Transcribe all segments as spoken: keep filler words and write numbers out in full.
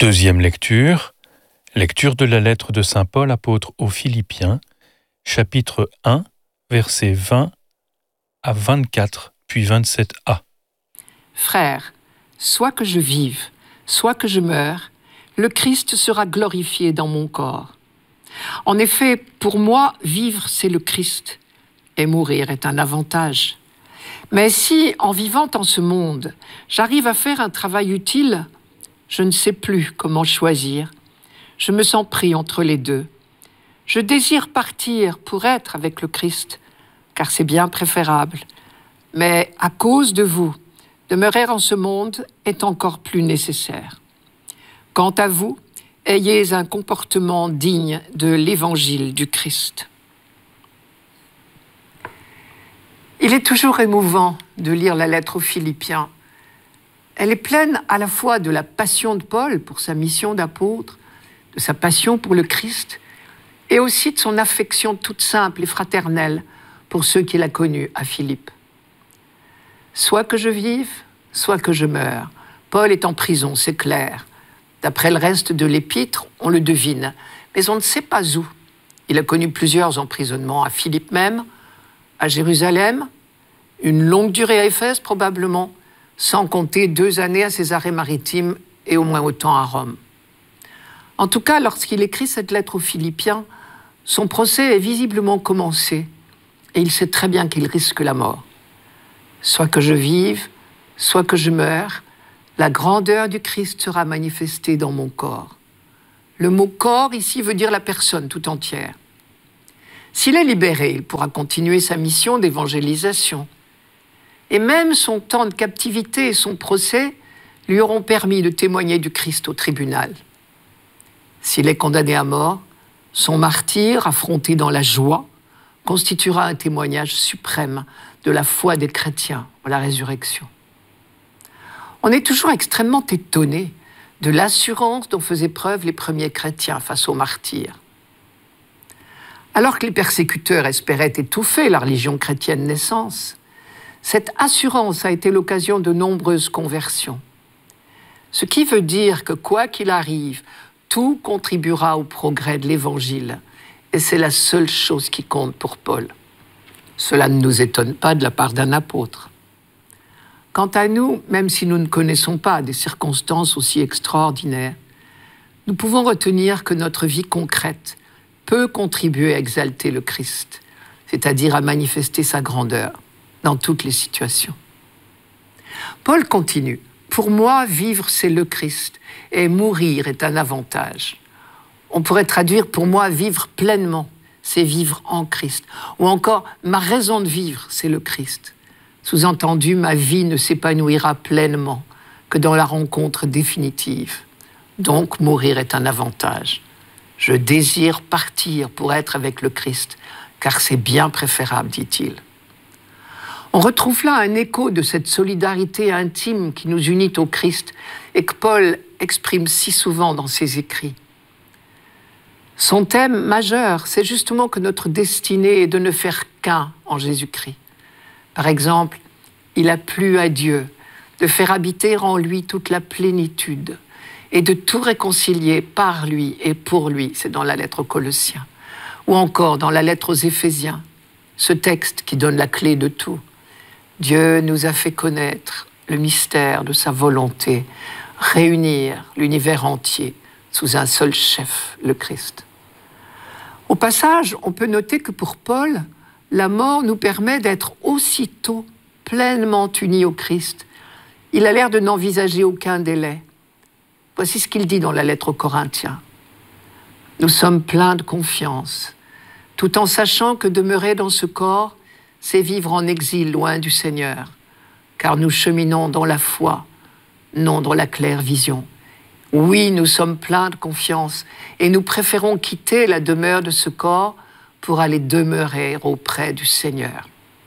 Deuxième lecture, lecture de la lettre de saint Paul apôtre aux Philippiens, chapitre un, versets vingt à vingt-quatre, puis vingt-sept a. Frères, soit que je vive, soit que je meure, le Christ sera glorifié dans mon corps. En effet, pour moi, vivre, c'est le Christ, et mourir est un avantage. Mais si, en vivant en ce monde, j'arrive à faire un travail utile, je ne sais plus comment choisir. Je me sens pris entre les deux. Je désire partir pour être avec le Christ, car c'est bien préférable. Mais à cause de vous, demeurer en ce monde est encore plus nécessaire. Quant à vous, ayez un comportement digne de l'évangile du Christ. Il est toujours émouvant de lire la lettre aux Philippiens. Elle est pleine à la fois de la passion de Paul pour sa mission d'apôtre, de sa passion pour le Christ, et aussi de son affection toute simple et fraternelle pour ceux qu'il a connus à Philippe. Soit que je vive, soit que je meure. Paul est en prison, c'est clair. D'après le reste de l'épître, on le devine, mais on ne sait pas où. Il a connu plusieurs emprisonnements, à Philippe même, à Jérusalem, une longue durée à Éphèse probablement, sans compter deux années à Césarée-Maritime et au moins autant à Rome. En tout cas, lorsqu'il écrit cette lettre aux Philippiens, son procès est visiblement commencé et il sait très bien qu'il risque la mort. Soit que je vive, soit que je meure, la grandeur du Christ sera manifestée dans mon corps. Le mot « corps » ici veut dire la personne tout entière. S'il est libéré, il pourra continuer sa mission d'évangélisation. Et même son temps de captivité et son procès lui auront permis de témoigner du Christ au tribunal. S'il est condamné à mort, son martyre, affronté dans la joie, constituera un témoignage suprême de la foi des chrétiens en la résurrection. On est toujours extrêmement étonné de l'assurance dont faisaient preuve les premiers chrétiens face aux martyrs. Alors que les persécuteurs espéraient étouffer la religion chrétienne naissance, cette assurance a été l'occasion de nombreuses conversions. Ce qui veut dire que quoi qu'il arrive, tout contribuera au progrès de l'Évangile, et c'est la seule chose qui compte pour Paul. Cela ne nous étonne pas de la part d'un apôtre. Quant à nous, même si nous ne connaissons pas des circonstances aussi extraordinaires, nous pouvons retenir que notre vie concrète peut contribuer à exalter le Christ, c'est-à-dire à manifester sa grandeur dans toutes les situations. Paul continue. Pour moi, vivre, c'est le Christ, et mourir est un avantage. On pourrait traduire, pour moi, vivre pleinement, c'est vivre en Christ. Ou encore, ma raison de vivre, c'est le Christ. Sous-entendu, ma vie ne s'épanouira pleinement que dans la rencontre définitive. Donc, mourir est un avantage. Je désire partir pour être avec le Christ, car c'est bien préférable, dit-il. On retrouve là un écho de cette solidarité intime qui nous unit au Christ et que Paul exprime si souvent dans ses écrits. Son thème majeur, c'est justement que notre destinée est de ne faire qu'un en Jésus-Christ. Par exemple, il a plu à Dieu de faire habiter en lui toute la plénitude et de tout réconcilier par lui et pour lui, c'est dans la lettre aux Colossiens, ou encore dans la lettre aux Éphésiens, ce texte qui donne la clé de tout. Dieu nous a fait connaître le mystère de sa volonté, réunir l'univers entier sous un seul chef, le Christ. Au passage, on peut noter que pour Paul, la mort nous permet d'être aussitôt pleinement unis au Christ. Il a l'air de n'envisager aucun délai. Voici ce qu'il dit dans la lettre aux Corinthiens. Nous sommes pleins de confiance, tout en sachant que demeurer dans ce corps, c'est vivre en exil loin du Seigneur, car nous cheminons dans la foi, non dans la claire vision. Oui, nous sommes pleins de confiance et nous préférons quitter la demeure de ce corps pour aller demeurer auprès du Seigneur.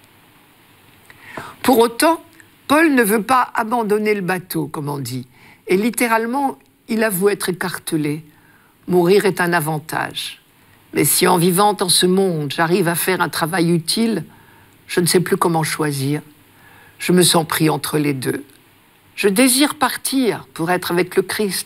Pour autant, Paul ne veut pas abandonner le bateau, comme on dit, et littéralement, il avoue être écartelé. Mourir est un avantage. Mais si en vivant en ce monde, j'arrive à faire un travail utile, je ne sais plus comment choisir. Je me sens pris entre les deux. Je désire partir pour être avec le Christ,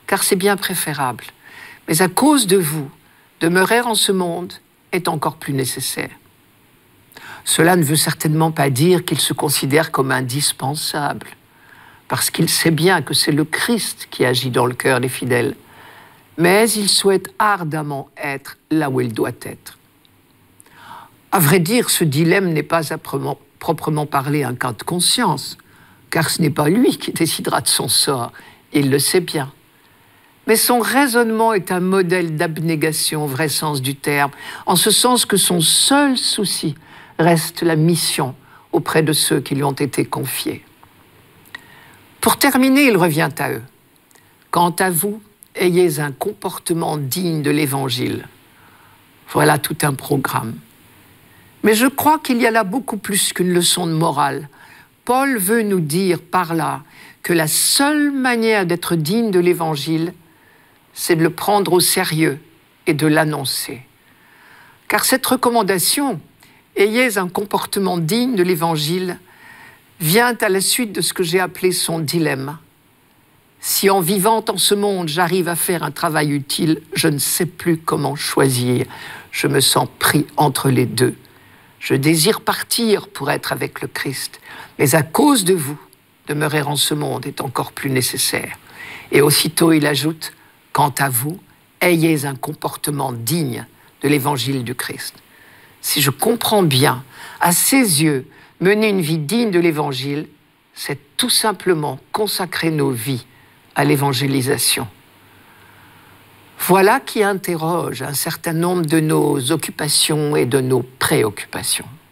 car c'est bien préférable. Mais à cause de vous, demeurer en ce monde est encore plus nécessaire. Cela ne veut certainement pas dire qu'il se considère comme indispensable, parce qu'il sait bien que c'est le Christ qui agit dans le cœur des fidèles, mais il souhaite ardemment être là où il doit être. À vrai dire, ce dilemme n'est pas à proprement parler un cas de conscience, car ce n'est pas lui qui décidera de son sort, il le sait bien. Mais son raisonnement est un modèle d'abnégation au vrai sens du terme, en ce sens que son seul souci reste la mission auprès de ceux qui lui ont été confiés. Pour terminer, il revient à eux. Quant à vous, ayez un comportement digne de l'Évangile. Voilà tout un programme. Mais je crois qu'il y a là beaucoup plus qu'une leçon de morale. Paul veut nous dire par là que la seule manière d'être digne de l'Évangile, c'est de le prendre au sérieux et de l'annoncer. Car cette recommandation, ayez un comportement digne de l'Évangile, vient à la suite de ce que j'ai appelé son dilemme. Si en vivant en ce monde, j'arrive à faire un travail utile, je ne sais plus comment choisir. Je me sens pris entre les deux. Je désire partir pour être avec le Christ, mais à cause de vous, demeurer en ce monde est encore plus nécessaire. Et aussitôt, il ajoute, quant à vous, ayez un comportement digne de l'Évangile du Christ. Si je comprends bien, à ses yeux, mener une vie digne de l'Évangile, c'est tout simplement consacrer nos vies à l'évangélisation. Voilà qui interroge un certain nombre de nos occupations et de nos préoccupations.